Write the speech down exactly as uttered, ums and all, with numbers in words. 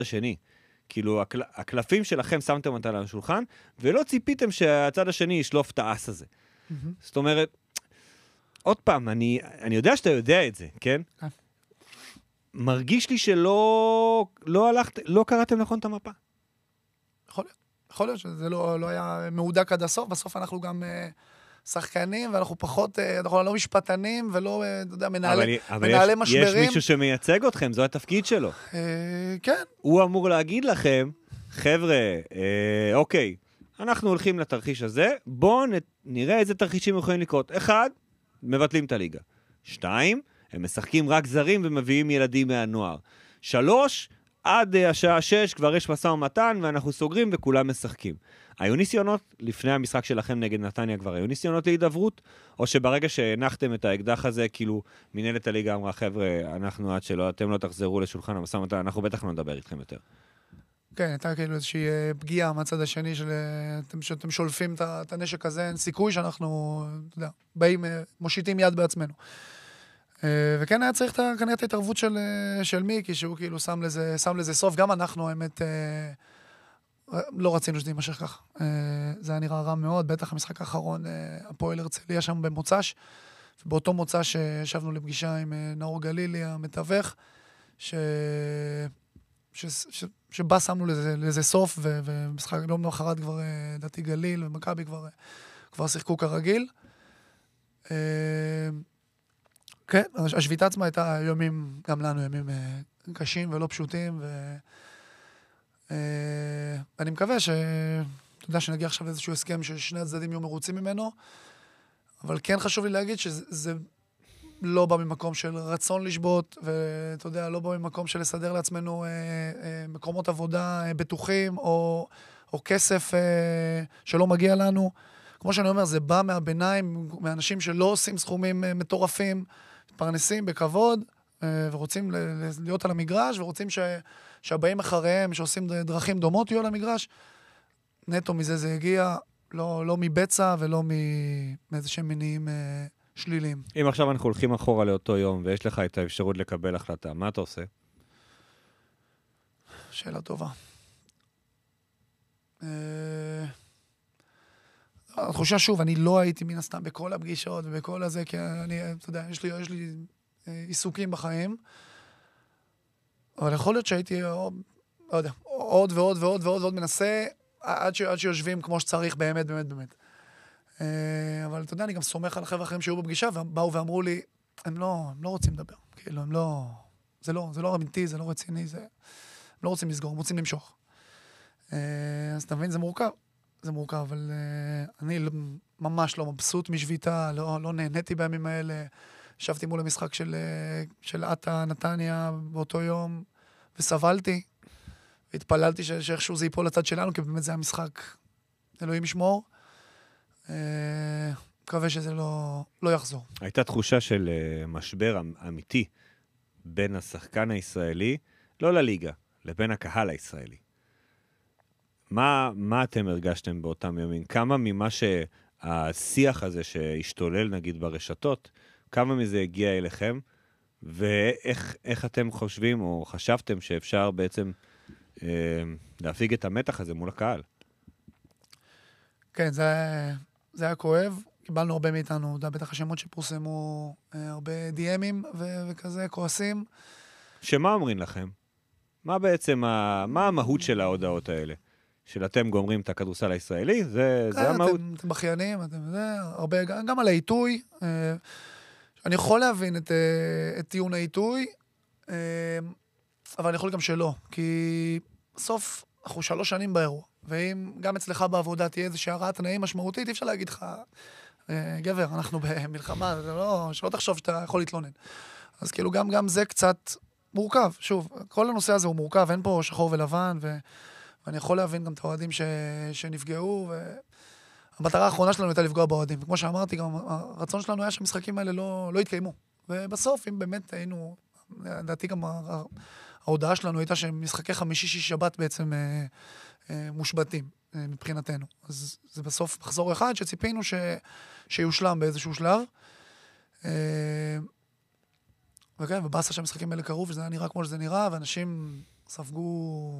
השני. כאילו, הקל... הקלפים שלכם שמתם אותה על השולחן, ולא ציפיתם שהצד השני ישלוף את האס הזה. Mm-hmm. זאת אומרת, עוד פעם, אני, אני יודע שאתה יודע את זה, כן? Okay. מרגיש לי שלא לא הלכת, לא קראתם נכון את המפה. יכול להיות, יכול להיות שזה לא, לא היה מעודק עד הסוף, בסוף אנחנו גם uh, שחקנים, ואנחנו פחות, uh, אנחנו לא משפטנים, ולא, uh, אתה יודע, מנהלי, אבל, מנהלי אבל יש, משברים. יש מישהו שמייצג אתכם, זו התפקיד שלו. Uh, כן. הוא אמור להגיד לכם, חבר'ה, אה, אוקיי, אנחנו הולכים לתרחיש הזה, בואו נראה איזה תרחישים יכולים לקרות. אחד, מבטלים את הליגה. שתיים, הם משחקים רק זרים ומביאים ילדים מהנוער. שלוש, עד השעה שש כבר יש מסע ומתן ואנחנו סוגרים וכולם משחקים. היו ניסיונות, לפני המשחק שלכם נגד נתניה כבר, היו ניסיונות להידברות, או שברגע שהנחתם את האקדח הזה, כאילו מנהלת הליגה אמרה, חבר'ה, אנחנו עד שלא, אתם לא תחזרו לשולחן המסע ומתן, אנחנו בטח לא נדבר איתכם יותר. כן, הייתה כאילו איזושהי פגיעה מהצד השני של שאתם שולפים את הנשק הזה, אין סיכוי שאנחנו, אתה יודע, באים, מושיטים יד בעצמנו. וכן היה צריך כנראה את ההתערבות של, של מיקי, שהוא כאילו שם לזה, שם לזה סוף. גם אנחנו, האמת, לא רצינו שזה יימשך כך. זה היה נראה רע מאוד, בטח המשחק האחרון, הפועל הרצליה שם במוצ"ש, ובאותו מוצ"ש ישבנו לפגישה עם נאור גלילי, המתווך, ש... ש... ש... שבה שמנו לזה, לזה סוף, ו... ומשחק לא מאחרת כבר דתי גליל, ומכבי כבר, כבר שיחקו כרגיל. כן, השביתה עצמה הייתה יומים, גם לנו ימים קשים ולא פשוטים, ואני מקווה ש... אתה יודע, שנגיע עכשיו לאיזשהו הסכם ששני הצדדים יהיו מרוצים ממנו, אבל כן חשוב לי להגיד שזה לא בא ממקום של רצון לשבות, ואתה יודע, לא בא ממקום של לסדר לעצמנו מקומות עבודה בטוחים, או, או כסף שלא מגיע לנו. כמו שאני אומר, זה בא מהביניים, מאנשים שלא עושים סכומים מטורפים, מתפרנסים בכבוד, ורוצים להיות על המגרש, ורוצים ש... שהבאים אחריהם, שעושים דרכים דומות, יהיו על המגרש. נטו מזה זה הגיע, לא, לא מבצע ולא מאיזה שהם מניעים אה, שליליים. אם עכשיו אנחנו הולכים אחורה לאותו יום, ויש לך את האפשרות לקבל החלטה, מה אתה עושה? שאלה טובה. אה... התחושה שוב, אני לא הייתי מן הסתם בכל הפגישות ובכל הזה, כי אני, אתה יודע, יש לי, יש לי עיסוקים בחיים, אבל יכול להיות שהייתי, לא יודע, עוד ועוד ועוד ועוד ועוד מנסה, עד, ש, עד שיושבים כמו שצריך באמת, באמת, באמת. אבל אתה יודע, אני גם סומך על החבר'ה אחרים שהיו בפגישה, ובאו ואמרו לי, הם לא, הם לא רוצים לדבר, כאילו, הם לא, זה לא, זה לא אמיתי, זה לא רציני, זה, הם לא רוצים לסגור, הם רוצים למשוך. אז אתה מבין, זה מורכב. זה מורכב, אבל uh, אני ממש לא מבסוט משביתה, לא, לא נהניתי בימים האלה. ישבתי מול המשחק של, uh, של עטה נתניה באותו יום, וסבלתי, והתפללתי ש- שאיכשהו זה ייפול לצד שלנו, כי באמת זה המשחק, אלוהים ישמור. Uh, מקווה שזה לא, לא יחזור. הייתה תחושה של uh, משבר אמיתי בין השחקן הישראלי, לא לליגה, לבין הקהל הישראלי. מה, מה אתם הרגשתם באותם ימים? כמה ממה שהשיח הזה שהשתולל נגיד ברשתות, כמה מזה הגיע אליכם, ואיך איך אתם חושבים או חשבתם שאפשר בעצם אה, להפיג את המתח הזה מול הקהל? כן, זה, זה היה כואב. קיבלנו הרבה מאיתנו, דה, בטח השמות שפורסמו, הרבה די-אמים ו- וכזה, כועסים. שמה אומרים לכם? מה בעצם, ה, מה המהות של ההודעות האלה? של אתם גומרים את הכדורסל הישראלי, זה, כן, זה המהות. אתם, אתם בכיינים, אתם, זה, הרבה, גם על העיתוי. אה, אני יכול להבין את, אה, את טיעון העיתוי, אה, אבל אני יכול גם שלא, כי בסוף אנחנו שלוש שנים באירוע, ואם גם אצלך בעבודה תהיה איזושהי הרעת תנאים משמעותית, אי אפשר להגיד לך, אה, גבר, אנחנו במלחמה, זה לא, שלא תחשוב שאתה יכול להתלונן. אז כאילו גם, גם זה קצת מורכב, שוב, כל הנושא הזה הוא מורכב, אין פה שחור ולבן, ו... ואני יכול להבין גם את האוהדים ש... שנפגעו, והמטרה האחרונה שלנו הייתה לפגוע באוהדים. וכמו שאמרתי, גם הרצון שלנו היה שהמשחקים האלה לא, לא יתקיימו. ובסוף, אם באמת היינו, לדעתי גם ההודעה שלנו הייתה שמשחקי חמישי, שיש שבת בעצם אה, אה, מושבתים אה, מבחינתנו. אז זה בסוף מחזור אחד שציפינו ש... שיושלם באיזשהו שלב. אה, וכן, ובאסה שהמשחקים האלה קרו, וזה היה נראה כמו שזה נראה, ואנשים ספגו